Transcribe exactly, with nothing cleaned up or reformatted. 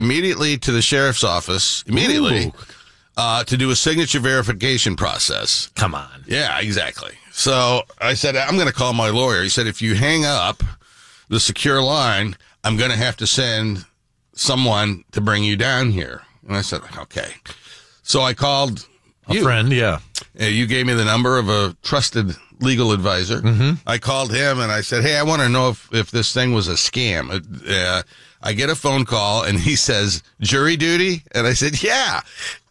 immediately to the sheriff's office, immediately, uh, to do a signature verification process. Come on. Yeah, exactly. So I said, I'm going to call my lawyer. He said, if you hang up the secure line, I'm going to have to send someone to bring you down here. And I said, okay. So I called A you. friend, yeah. Uh, you gave me the number of a trusted legal advisor. Mm-hmm. I called him and I said, hey, I want to know if, if this thing was a scam. Uh, I get a phone call and he says, jury duty? And I said, yeah.